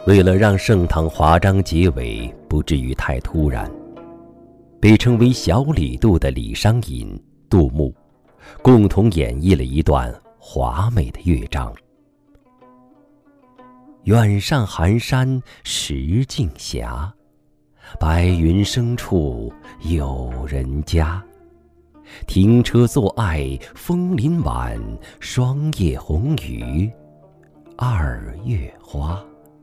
为了让盛唐华章结尾不至于太突然，被称为小李杜的李商隐、杜牧共同演绎了一段华美的乐章。远上寒山石径斜，白云深处有人家。停车坐爱枫林晚，霜叶红于二月花。